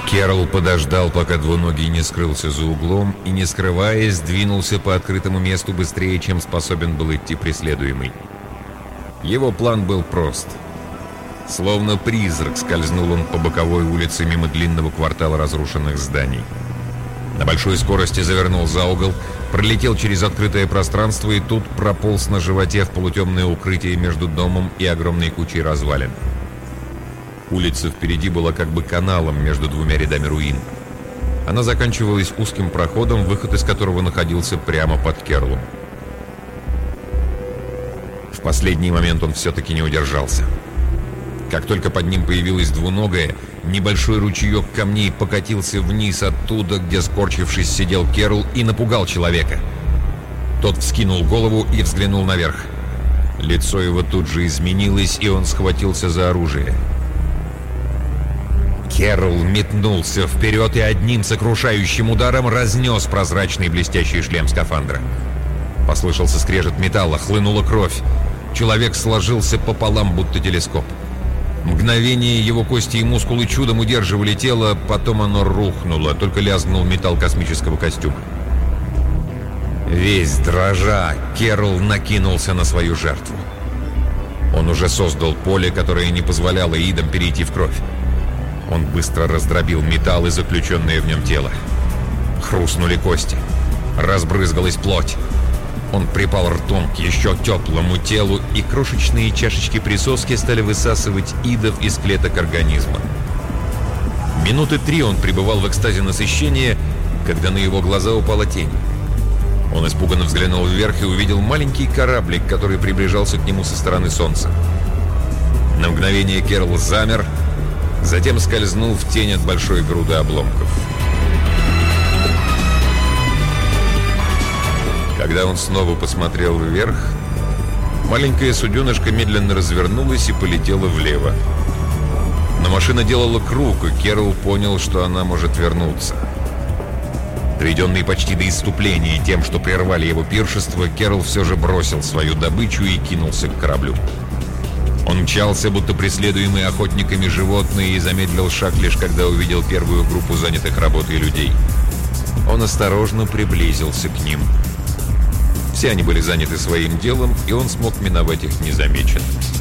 Керрол подождал, пока двуногий не скрылся за углом, и, не скрываясь, двинулся по открытому месту быстрее, чем способен был идти преследуемый. Его план был прост. Словно призрак скользнул он по боковой улице мимо длинного квартала разрушенных зданий. На большой скорости завернул за угол, пролетел через открытое пространство и тут прополз на животе в полутемное укрытие между домом и огромной кучей развалин. Улица впереди была как бы каналом между двумя рядами руин. Она заканчивалась узким проходом, выход из которого находился прямо под Керролом. В последний момент он все-таки не удержался. Как только под ним появилась двуногая, небольшой ручеек камней покатился вниз оттуда, где, скорчившись, сидел Керрол, и напугал человека. Тот вскинул голову и взглянул наверх. Лицо его тут же изменилось, и он схватился за оружие. Керрол метнулся вперед и одним сокрушающим ударом разнес прозрачный блестящий шлем скафандра. Послышался скрежет металла, хлынула кровь. Человек сложился пополам, будто телескоп. Мгновение его кости и мускулы чудом удерживали тело, потом оно рухнуло, только лязгнул металл космического костюма. Весь дрожа, Керрол накинулся на свою жертву. Он уже создал поле, которое не позволяло идам перейти в кровь. Он быстро раздробил металл и заключенное в нем тело. Хрустнули кости. Разбрызгалась плоть. Он припал ртом к еще теплому телу, и крошечные чашечки-присоски стали высасывать идов из клеток организма. Минуты 3 он пребывал в экстазе насыщения, когда на его глаза упала тень. Он испуганно взглянул вверх и увидел маленький кораблик, который приближался к нему со стороны солнца. На мгновение Керрол замер, затем скользнул в тень от большой груды обломков. Когда он снова посмотрел вверх, маленькая суденышко медленно развернулась и полетела влево. Но машина делала круг, и Керрол понял, что она может вернуться. Доведенный почти до исступления тем, что прервали его пиршество, Керрол все же бросил свою добычу и кинулся к кораблю. Он мчался, будто преследуемый охотниками животные, и замедлил шаг лишь когда увидел первую группу занятых работой людей. Он осторожно приблизился к ним. Все они были заняты своим делом, и он смог миновать их незамеченным.